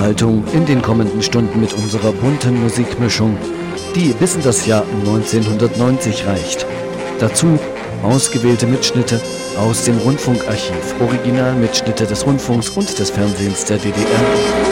Unterhaltung in den kommenden Stunden mit unserer bunten Musikmischung, die bis in das Jahr 1990 reicht. Dazu ausgewählte Mitschnitte aus dem Rundfunkarchiv, Originalmitschnitte des Rundfunks und des Fernsehens der DDR